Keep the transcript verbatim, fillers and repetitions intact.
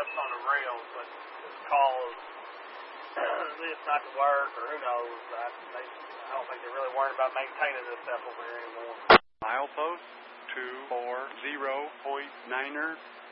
stuff's on the rails, but it's caused this not to work, or who knows. I, they, I don't think they're really worried about maintaining this stuff over here anymore. Milepost two four zero point niner.